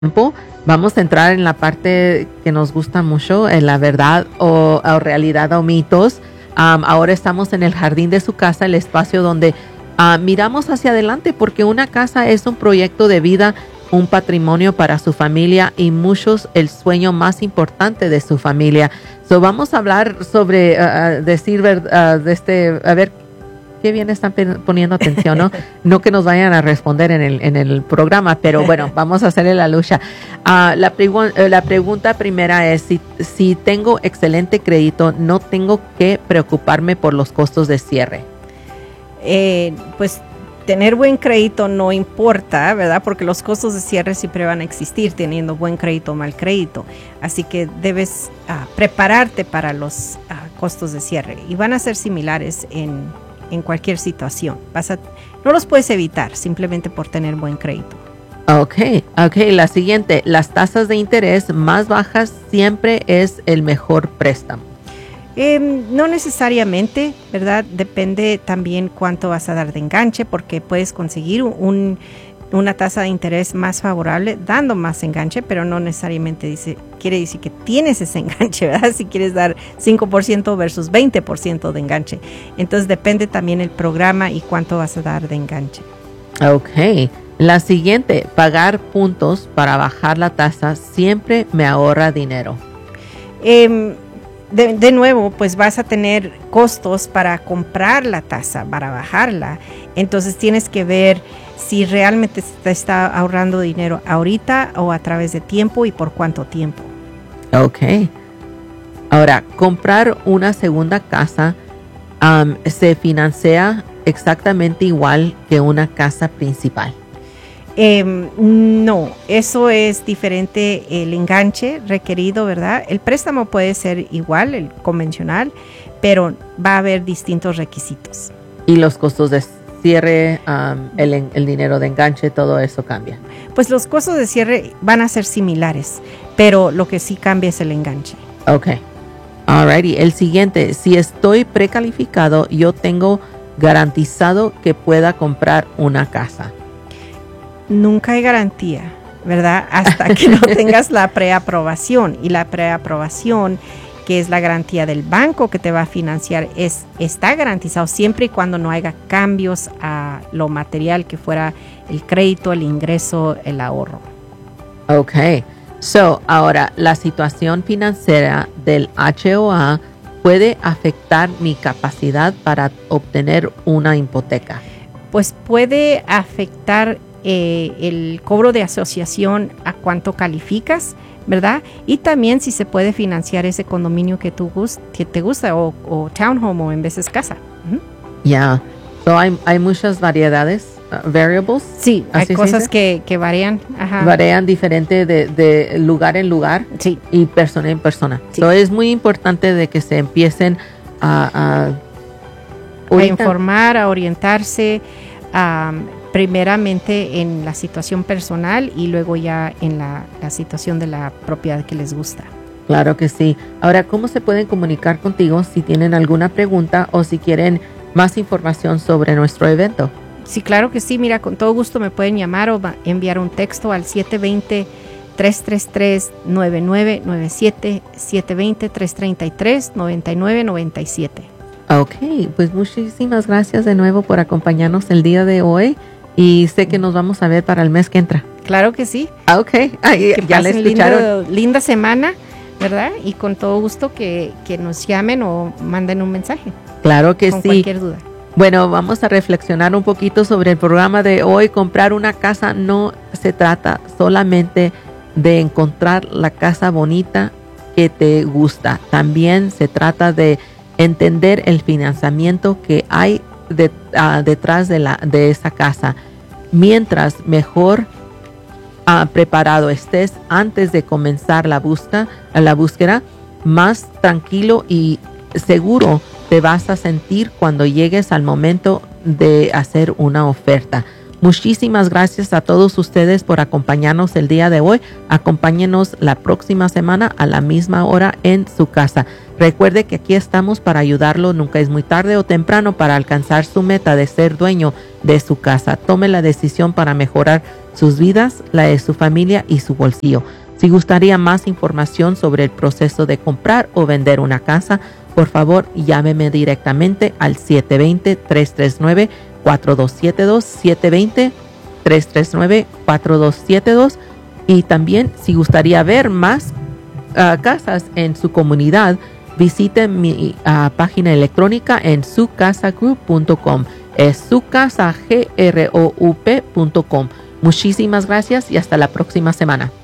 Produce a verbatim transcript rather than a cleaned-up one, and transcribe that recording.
tiempo, vamos a entrar en la parte que nos gusta mucho, en la verdad o, o realidad o mitos. Um, ahora estamos en el jardín de su casa, el espacio donde uh, miramos hacia adelante, porque una casa es un proyecto de vida, un patrimonio para su familia y muchos el sueño más importante de su familia. So, vamos a hablar sobre uh, decir uh, de este, a ver qué bien están poniendo atención, ¿no? No que nos vayan a responder en el, en el programa, pero bueno, vamos a hacerle la lucha. Uh, la, pregu la pregunta primera es, si, si tengo excelente crédito, ¿no tengo que preocuparme por los costos de cierre? Eh, pues tener buen crédito no importa, ¿verdad? Porque los costos de cierre siempre van a existir teniendo buen crédito o mal crédito. Así que debes uh, prepararte para los uh, costos de cierre y van a ser similares en en cualquier situación. Vas a, no los puedes evitar simplemente por tener buen crédito. Ok, ok. La siguiente, las tasas de interés más bajas siempre es el mejor préstamo. Eh, no necesariamente, ¿verdad? Depende también cuánto vas a dar de enganche, porque puedes conseguir un, una tasa de interés más favorable dando más enganche, pero no necesariamente dice, quiere decir que tienes ese enganche, ¿verdad? Si quieres dar cinco por ciento versus veinte por ciento de enganche. Entonces depende también el programa y cuánto vas a dar de enganche. Ok. La siguiente, pagar puntos para bajar la tasa siempre me ahorra dinero. Eh, de, de nuevo, pues vas a tener costos para comprar la tasa, para bajarla. Entonces tienes que ver si realmente te está ahorrando dinero ahorita o a través de tiempo y por cuánto tiempo. Ok. Ahora, comprar una segunda casa um, se financia exactamente igual que una casa principal. Eh, no, eso es diferente el enganche requerido, ¿verdad? El préstamo puede ser igual, el convencional, pero va a haber distintos requisitos. Y los costos de cierre, um, el, el dinero de enganche, todo eso cambia. Pues los costos de cierre van a ser similares, pero lo que sí cambia es el enganche. Ok. Alrighty. El siguiente, si estoy precalificado, yo tengo garantizado que pueda comprar una casa. Nunca hay garantía, ¿verdad? Hasta que no tengas la preaprobación. Y la preaprobación, que es la garantía del banco que te va a financiar, es, está garantizado siempre y cuando no haya cambios a lo material que fuera el crédito, el ingreso, el ahorro. Ok. So, ahora, la situación financiera del H O A puede afectar mi capacidad para obtener una hipoteca. Pues puede afectar eh, el cobro de asociación a cuánto calificas, ¿verdad? Y también si se puede financiar ese condominio que, tú gust que te gusta o, o townhome o en veces casa. Ya. Uh-huh. Yeah. So, hay, hay muchas variedades, uh, variables. Sí, hay cosas que, que varían. Ajá. Varían diferente de, de lugar en lugar. Sí. Y persona en persona. Sí. So, es muy importante de que se empiecen a... A, a informar, a orientarse, um, primeramente en la situación personal y luego ya en la, la situación de la propiedad que les gusta. Claro que sí. Ahora, ¿cómo se pueden comunicar contigo si tienen alguna pregunta o si quieren más información sobre nuestro evento? Sí, claro que sí. Mira, con todo gusto me pueden llamar o enviar un texto al siete dos cero, tres tres tres, nueve nueve nueve siete, siete dos cero, tres tres tres, nueve nueve nueve siete. Ok, pues muchísimas gracias de nuevo por acompañarnos el día de hoy y sé que nos vamos a ver para el mes que entra. Claro que sí. Ok, Ay, que ya le escucharon. Lindo, linda semana, ¿verdad? Y con todo gusto que, que nos llamen o manden un mensaje. Claro que con sí. Cualquier duda. Bueno, vamos a reflexionar un poquito sobre el programa de hoy. Comprar una casa no se trata solamente de encontrar la casa bonita que te gusta. También se trata de entender el financiamiento que hay de, uh, detrás de, la, de esa casa. Mientras mejor uh, preparado estés antes de comenzar la, busca, la búsqueda, más tranquilo y seguro te vas a sentir cuando llegues al momento de hacer una oferta. Muchísimas gracias a todos ustedes por acompañarnos el día de hoy. Acompáñenos la próxima semana a la misma hora en su casa. Recuerde que aquí estamos para ayudarlo. Nunca es muy tarde o temprano para alcanzar su meta de ser dueño de su casa. Tome la decisión para mejorar sus vidas, la de su familia y su bolsillo. Si gustaría más información sobre el proceso de comprar o vender una casa, por favor llámeme directamente al siete dos cero, tres tres nueve, cuatro dos siete dos, siete dos cero, tres tres nueve, cuatro dos siete dos. Y también si gustaría ver más uh, casas en su comunidad, visite mi uh, página electrónica en su casa group punto com. Es su casa group punto com. Muchísimas gracias y hasta la próxima semana.